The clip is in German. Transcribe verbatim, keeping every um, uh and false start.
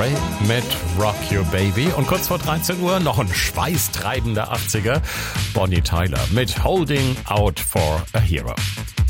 Frey mit Rock Your Baby. Und kurz vor dreizehn Uhr noch ein schweißtreibender achtziger. Bonnie Tyler mit Holding Out for a Hero.